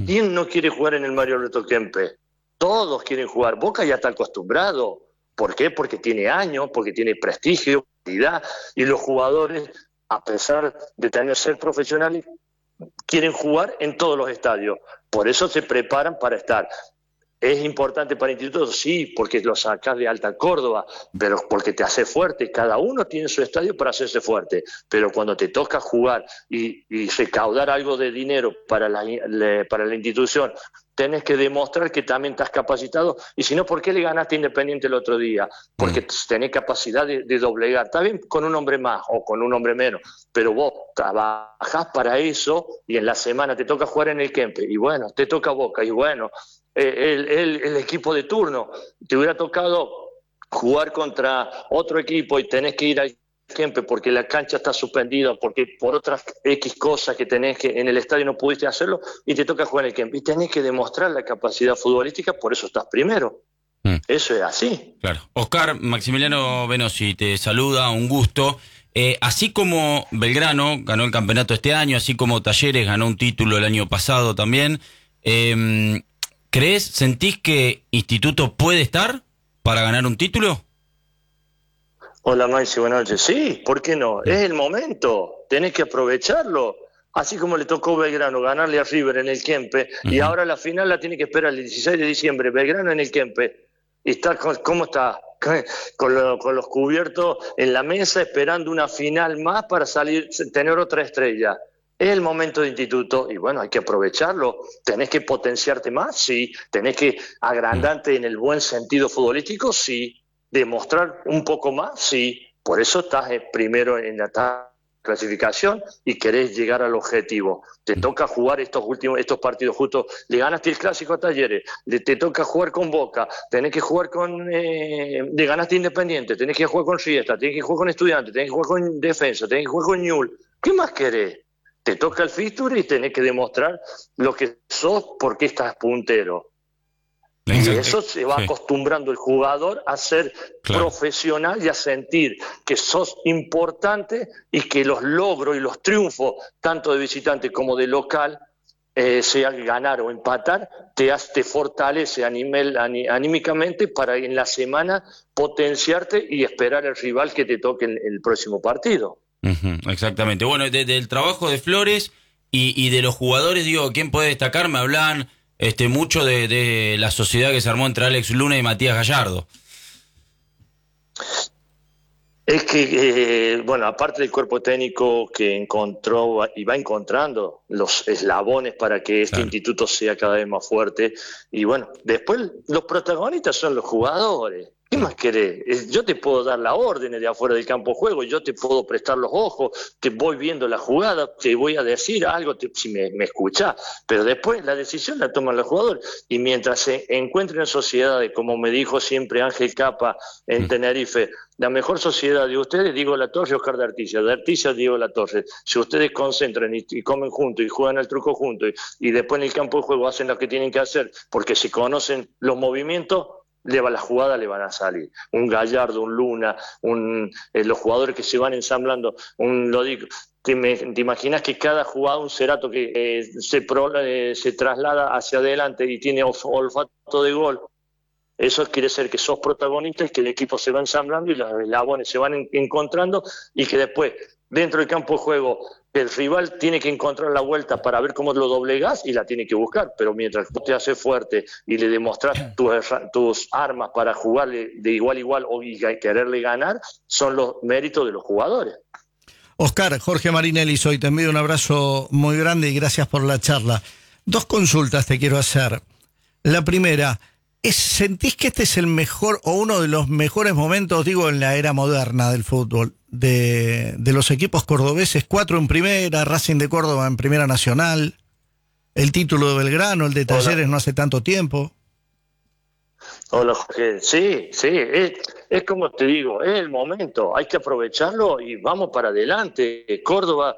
¿Quién no quiere jugar en el Mario Alberto Kempes? Todos quieren jugar. Boca ya está acostumbrado. ¿Por qué? Porque tiene años, porque tiene prestigio, calidad, y los jugadores, a pesar de ser profesionales, quieren jugar en todos los estadios. Por eso se preparan para estar. ¿Es importante para el instituto? Sí, porque lo sacás de Alta Córdoba, pero porque te hace fuerte. Cada uno tiene su estadio para hacerse fuerte, pero cuando te toca jugar y recaudar algo de dinero para la institución, tenés que demostrar que también estás capacitado. Y si no, ¿por qué le ganaste a Independiente el otro día? Porque tenés capacidad de doblegar. Está bien con un hombre más o con un hombre menos, pero vos trabajás para eso y en la semana te toca jugar en el Kempes, y bueno, te toca Boca, y bueno, el equipo de turno, te hubiera tocado jugar contra otro equipo y tenés que ir al Kempes porque la cancha está suspendida, porque por otras X cosas que tenés que en el estadio no pudiste hacerlo, y te toca jugar en el Kempes y tenés que demostrar la capacidad futbolística, por eso estás primero. Eso es así. Claro. Oscar, Maximiliano Benossi te saluda, un gusto. Así como Belgrano ganó el campeonato este año, así como Talleres ganó un título el año pasado también, sentís que Instituto puede estar para ganar un título? Hola Maxi, buenas noches. Sí, ¿por qué no? Es el momento, tenés que aprovecharlo. Así como le tocó Belgrano ganarle a River en el Kempes, y ahora la final la tiene que esperar el 16 de diciembre, Belgrano en el Kempes. Y está, ¿cómo está? Con los cubiertos en la mesa esperando una final más para tener otra estrella. Es el momento de Instituto y bueno, hay que aprovecharlo. ¿Tenés que potenciarte más? Sí. ¿Tenés que agrandarte en el buen sentido futbolístico? Sí. ¿Demostrar un poco más? Sí. Por eso estás primero en la clasificación y querés llegar al objetivo. Te toca jugar estos partidos justo. Le ganaste el clásico a Talleres, te toca jugar con Boca, tenés que jugar le ganaste Independiente, tenés que jugar con Riestra, tenés que jugar con Estudiantes, tenés que jugar con Defensa, tenés que jugar con Ñul. ¿Qué más querés? Te toca el fixture y tenés que demostrar lo que sos porque estás puntero. Y eso se va acostumbrando el jugador a ser profesional y a sentir que sos importante y que los logros y los triunfos, tanto de visitante como de local, sea ganar o empatar, te fortalece anímicamente para en la semana potenciarte y esperar al rival que te toque en el próximo partido. Exactamente. Bueno, del trabajo de Flores y de los jugadores, digo, ¿quién puede destacar? Me hablan mucho de la sociedad que se armó entre Alex Luna y Matías Gallardo. Es que, bueno, aparte del cuerpo técnico que encontró y va encontrando los eslabones para que este instituto sea cada vez más fuerte, y bueno, después los protagonistas son los jugadores. ¿Qué más querés? Yo te puedo dar las órdenes de afuera del campo de juego, yo te puedo prestar los ojos, te voy viendo la jugada, te voy a decir algo si me escuchás, pero después la decisión la toman los jugadores. Y mientras se encuentren en sociedades, como me dijo siempre Ángel Capa en Tenerife, la mejor sociedad de ustedes, Diego Latorre y Oscar de Articia, Diego Latorre. Si ustedes concentran y comen juntos y juegan al truco juntos y después en el campo de juego hacen lo que tienen que hacer, porque si conocen los movimientos, las jugadas le van a salir. Un Gallardo, un Luna, los jugadores que se van ensamblando, lo digo. ¿Te imaginas que cada jugada, un Cerato que se traslada hacia adelante y tiene olfato de gol? Eso quiere decir que sos protagonista y que el equipo se va ensamblando y los eslabones se van encontrando, y que después, dentro del campo de juego, el rival tiene que encontrar la vuelta para ver cómo lo doblegás y la tiene que buscar. Pero mientras vos te haces fuerte y le demostrás tus armas para jugarle de igual a igual y quererle ganar, son los méritos de los jugadores. Oscar, Jorge Marinelli soy, te envío un abrazo muy grande y gracias por la charla. 2 consultas te quiero hacer. La primera, ¿sentís que este es el mejor o uno de los mejores momentos, digo, en la era moderna del fútbol, de los equipos cordobeses? 4 en primera, Racing de Córdoba en primera nacional, el título de Belgrano, el de Talleres no hace tanto tiempo. Hola Jorge, sí, es como te digo, es el momento, hay que aprovecharlo y vamos para adelante. Córdoba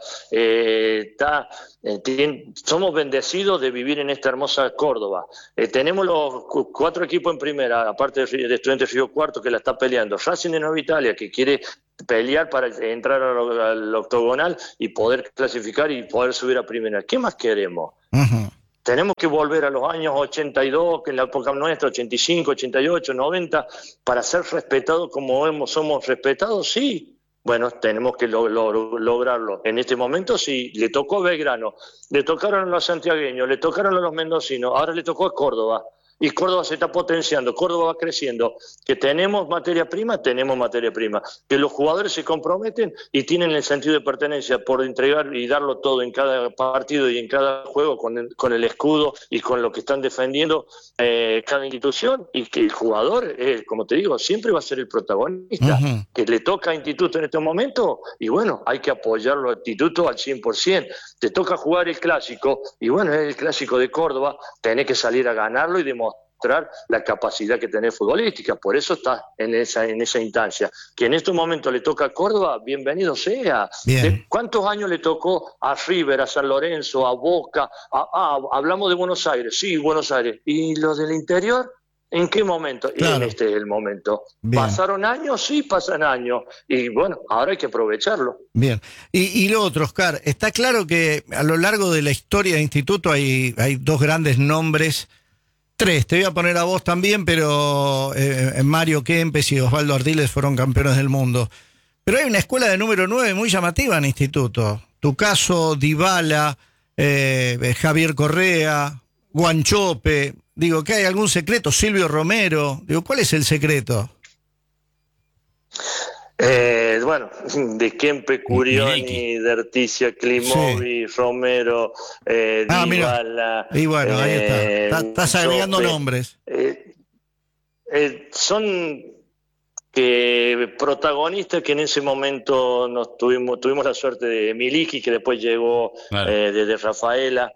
somos bendecidos de vivir en esta hermosa Córdoba. Tenemos los 4 equipos en primera, aparte de Estudiantes Río Cuarto que la está peleando, Racing de Nueva Italia que quiere pelear para entrar al octogonal y poder clasificar y poder subir a primera. ¿Qué más queremos? Tenemos que volver a los años 82, que en la época nuestra, 85, 88, 90, para ser respetados como somos respetados, sí. Bueno, tenemos que lograrlo. En este momento sí, le tocó a Belgrano, le tocaron a los santiagueños, le tocaron a los mendocinos, ahora le tocó a Córdoba. Y Córdoba se está potenciando, Córdoba va creciendo. Que tenemos materia prima, que los jugadores se comprometen y tienen el sentido de pertenencia por entregar y darlo todo en cada partido y en cada juego con el escudo y con lo que están defendiendo cada institución, y que el jugador, como te digo, siempre va a ser el protagonista. Que le toca a Instituto en este momento, y bueno, hay que apoyarlo a Instituto al 100%. Te toca jugar el clásico, y bueno, es el clásico de Córdoba, tenés que salir a ganarlo y demostrar la capacidad que tenés futbolística. Por eso está en esa instancia. Que en estos momentos le toca a Córdoba, bienvenido sea. ¿Cuántos años le tocó a River, a San Lorenzo, a Boca? Hablamos de Buenos Aires, sí, Buenos Aires. ¿Y los del interior? ¿En qué momento? Claro. Y en este es el momento. Bien. ¿Pasaron años? Sí, pasan años. Y bueno, ahora hay que aprovecharlo. Bien. Y lo otro, Oscar, está claro que a lo largo de la historia de Instituto hay dos grandes nombres. Tres, te voy a poner a vos también, pero Mario Kempes y Osvaldo Ardiles fueron campeones del mundo. Pero hay una escuela de número 9 muy llamativa en Instituto. Tu caso, Dybala, Javier Correa, Guanchope. Digo, ¿qué hay algún secreto? Silvio Romero. Digo, ¿cuál es el secreto? Bueno, de Kempe, Curioni, de Articia, Climovi, sí. Romero, Dybala. Y bueno, ahí está. Estás agregando nombres. Son protagonistas que en ese momento tuvimos la suerte de Miliki, que después llegó desde Rafaela.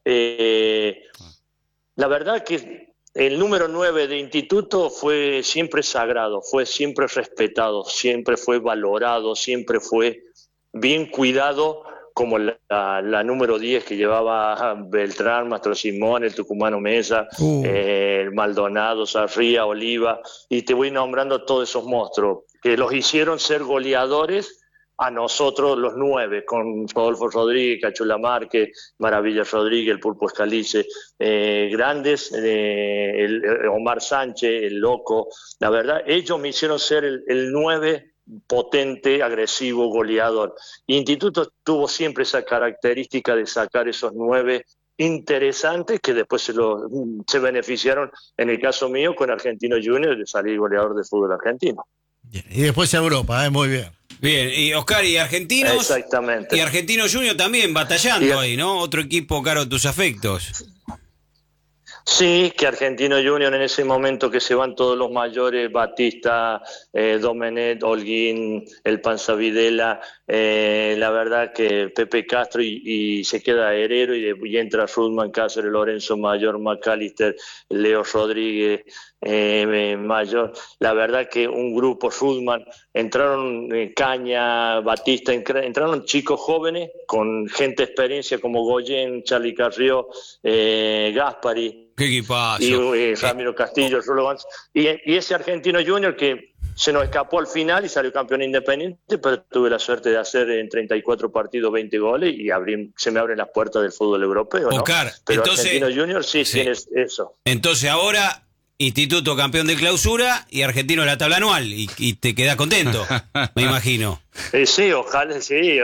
La verdad que el número 9 de Instituto fue siempre sagrado, fue siempre respetado, siempre fue valorado, siempre fue bien cuidado, como la número 10 que llevaba Beltrán, Mastro Simón, el tucumano Mesa, el Maldonado, Sarría, Oliva, y te voy nombrando todos esos monstruos que los hicieron ser goleadores a nosotros los 9, con Rodolfo Rodríguez, Cachula Márquez, Maravilla Rodríguez, el Pulpo Escalice, grandes, Omar Sánchez, el Loco. La verdad, ellos me hicieron ser el 9 potente, agresivo, goleador. Instituto tuvo siempre esa característica de sacar esos 9 interesantes que después se beneficiaron, en el caso mío, con Argentino Juniors, de salir goleador de fútbol argentino. Y después a Europa, muy bien. Bien, y Oscar, y Argentinos. Exactamente. Y Argentino Junior también batallando ahí, ¿no? Otro equipo caro a tus afectos. Sí, que Argentino Junior en ese momento que se van todos los mayores, Batista, Domenet, Holguín, el Panza Videla, la verdad que Pepe Castro y se queda Herrero y entra Rudman, Cáceres, Lorenzo Mayor, McAllister, Leo Rodríguez, Mayor. La verdad que un grupo, Rudman, entraron Caña, Batista, entraron chicos jóvenes con gente de experiencia como Goyen, Charlie Carrió, Gaspari. ¿Qué equipazo? Y Ramiro Castillo, Rulo Vance. Y ese Argentino Junior que se nos escapó al final y salió campeón Independiente, pero tuve la suerte de hacer en 34 partidos 20 goles y se me abren las puertas del fútbol europeo, ¿no? Oscar, pero entonces, Argentino Junior sí tienes eso. Entonces ahora Instituto campeón de clausura y Argentino en la tabla anual y te quedás contento, me imagino. Sí, ojalá,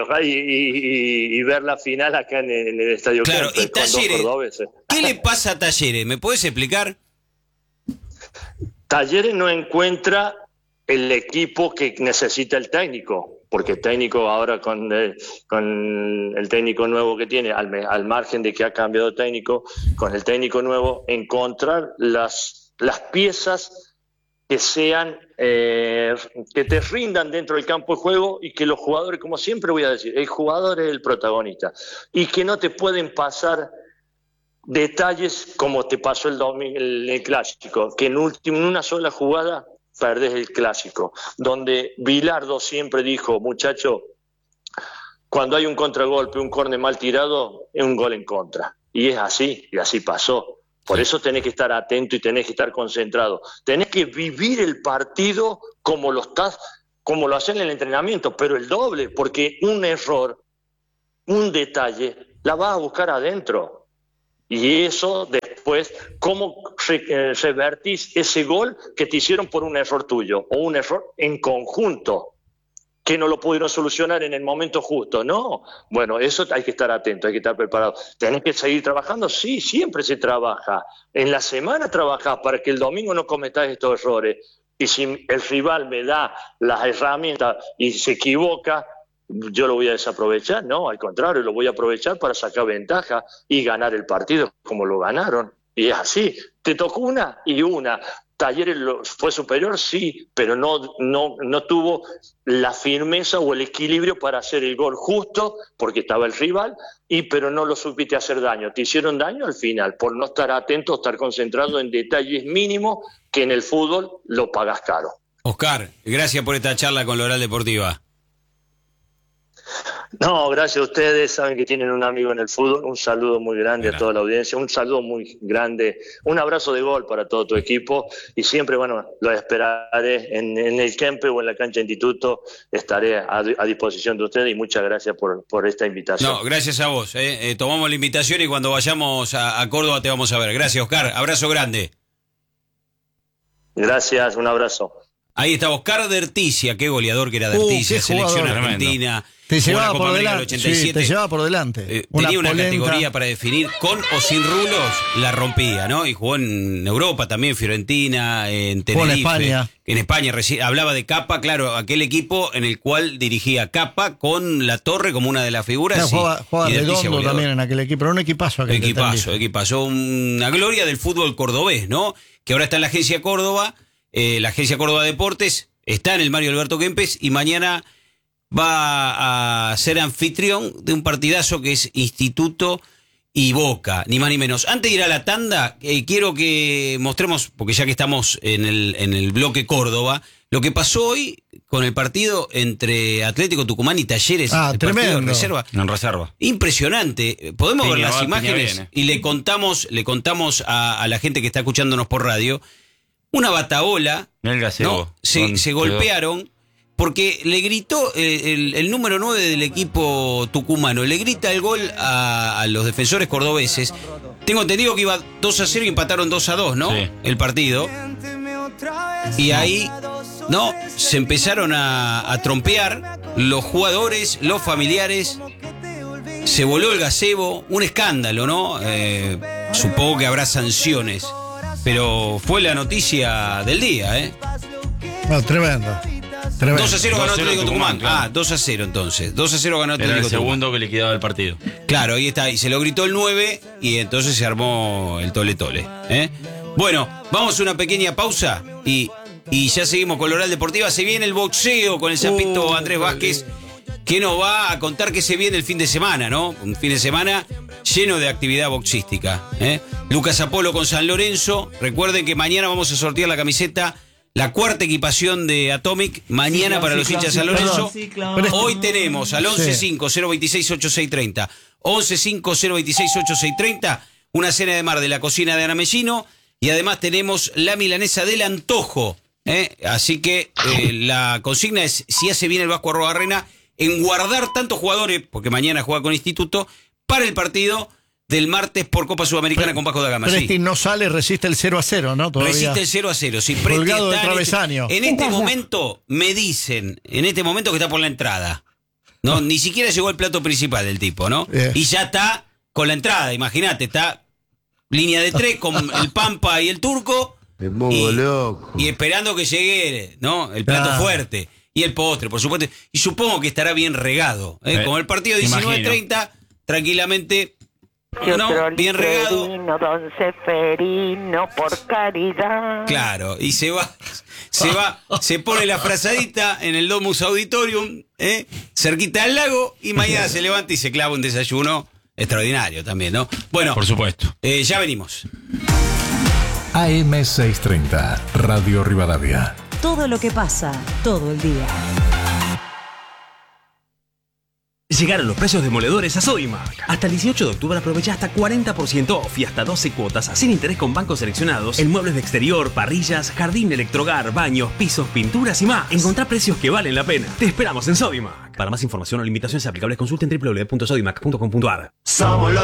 y ver la final acá en el Estadio Claro, Kempes, y Talleres, ¿qué le pasa a Talleres? ¿Me podés explicar? Talleres no encuentra el equipo que necesita el técnico, porque el técnico ahora con el técnico nuevo que tiene, al margen de que ha cambiado de técnico, con el técnico nuevo, encontrar las piezas que sean que te rindan dentro del campo de juego y que los jugadores, como siempre voy a decir, el jugador es el protagonista y que no te pueden pasar detalles como te pasó el clásico, que en una sola jugada perdés el clásico, donde Bilardo siempre dijo, muchacho, cuando hay un contragolpe, un córner mal tirado, es un gol en contra, y es así, y así pasó. Por eso tenés que estar atento y tenés que estar concentrado. Tenés que vivir el partido como lo hacen en el entrenamiento, pero el doble, porque un error, un detalle, la vas a buscar adentro. Y eso después, ¿cómo revertís ese gol que te hicieron por un error tuyo o un error en conjunto? Que no lo pudieron solucionar en el momento justo, no. Bueno, eso hay que estar atento, hay que estar preparado. ¿Tenés que seguir trabajando? Sí, siempre se trabaja. En la semana trabajás para que el domingo no cometas estos errores. Y si el rival me da las herramientas y se equivoca, yo lo voy a desaprovechar. No, al contrario, lo voy a aprovechar para sacar ventaja y ganar el partido como lo ganaron. Y es así. Te tocó una y una. Talleres fue superior, sí, pero no tuvo la firmeza o el equilibrio para hacer el gol justo, porque estaba el rival, pero no lo supiste hacer daño. Te hicieron daño al final, por no estar atento, estar concentrado en detalles mínimos que en el fútbol lo pagas caro. Oscar, gracias por esta charla con la Oral Deportiva. No, gracias a ustedes, saben que tienen un amigo en el fútbol, un saludo muy grande a toda la audiencia, un saludo muy grande, un abrazo de gol para todo tu equipo y siempre, bueno, lo esperaré en el Kempe o en la cancha de instituto, estaré a disposición de ustedes y muchas gracias por esta invitación. No, gracias a vos, tomamos la invitación y cuando vayamos a Córdoba te vamos a ver. Gracias, Oscar, abrazo grande. Gracias, un abrazo. Ahí está Oscar Derticia, qué goleador que era Derticia, selección argentina. Te llevaba por delante. Sí, te llevaba por delante. Tenía una categoría para definir, con o sin rulos, la rompía, ¿no? Y jugó en Europa también, Fiorentina, en Tenerife. En España. Hablaba de Capa, claro, aquel equipo en el cual dirigía Capa con La Torre como una de las figuras. No, jugaba Redondo también en aquel equipo, era un equipazo. Equipazo, una gloria del fútbol cordobés, ¿no? Que ahora está en la Agencia Córdoba, la Agencia Córdoba Deportes, está en el Mario Alberto Kempes y mañana va a ser anfitrión de un partidazo que es Instituto y Boca, ni más ni menos. Antes de ir a la tanda, quiero que mostremos, porque ya que estamos en el bloque Córdoba, lo que pasó hoy con el partido entre Atlético Tucumán y Talleres. Tremendo. En reserva. Impresionante. Podemos ver las imágenes y le contamos a la gente que está escuchándonos por radio. Una bataola, ¿no? Se golpearon. Porque le gritó el número 9 del equipo tucumano, le grita el gol a los defensores cordobeses. Tengo entendido que iba 2-0 y empataron 2-2, ¿no? Sí. El partido. Y ahí, no, se empezaron a trompear los jugadores, los familiares. Se voló el gazebo, un escándalo, ¿no? Supongo que habrá sanciones. Pero fue la noticia del día, ¿eh? No, tremendo. 2-0 ganó Atlético Tucumán. Claro. 2-0 entonces. 2-0 ganó Atlético Tucumán. Era el segundo que liquidaba el partido. Claro, ahí está. Y se lo gritó el 9 y entonces se armó el tole-tole. Bueno, vamos a una pequeña pausa y ya seguimos con la Oral Deportiva. Se viene el boxeo con el sapito Andrés Vázquez, que nos va a contar que se viene el fin de semana, ¿no? Un fin de semana lleno de actividad boxística. Lucas Apolo con San Lorenzo. Recuerden que mañana vamos a sortear la camiseta, la cuarta equipación de Atomic, mañana para los hinchas de San Lorenzo. Hoy tenemos al 11-5-026-8630. 11-5-026-8630, una cena de mar de la cocina de Ana Mellino. Y además tenemos la milanesa del antojo. Así que la consigna es, si hace bien el Vasco Arrobarrena, en guardar tantos jugadores, porque mañana juega con Instituto, para el partido del martes por Copa Sudamericana con Vasco da Gama. Presti no sale, resiste el 0-0, ¿no? Todavía. Resiste el 0-0. Si Presti está de travesaño. En este momento, me dicen, que está por la entrada. No, ni siquiera llegó el plato principal del tipo, ¿no? Y ya está con la entrada, imagínate, está línea de 3 con el Pampa y el Turco. Me pongo loco. Y esperando que llegue, ¿no? El plato fuerte. Y el postre, por supuesto. Y supongo que estará bien regado. Como el partido 19-30, tranquilamente. No, bien regado. Don Seferino, por caridad. Claro, y se pone la frazadita en el Domus Auditorium, cerquita del lago, y mañana se levanta y se clava un desayuno extraordinario también, ¿no? Bueno, por supuesto. Ya venimos. AM630, Radio Rivadavia. Todo lo que pasa, todo el día. Llegaron los precios demoledores a Sodimac. Hasta el 18 de octubre aprovecha hasta 40% off y hasta 12 cuotas sin interés con bancos seleccionados en muebles de exterior, parrillas, jardín, electrohogar, baños, pisos, pinturas y más. Encontrá precios que valen la pena. Te esperamos en Sodimac. Para más información o limitaciones aplicables consulten www.sodimac.com.ar.